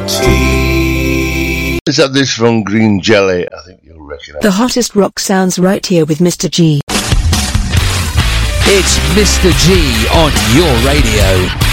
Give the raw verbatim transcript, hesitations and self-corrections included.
tea. Is that this from Green Jelly? I think you'll recognise. The hottest rock sounds right here with Mister G. It's Mister G on your radio.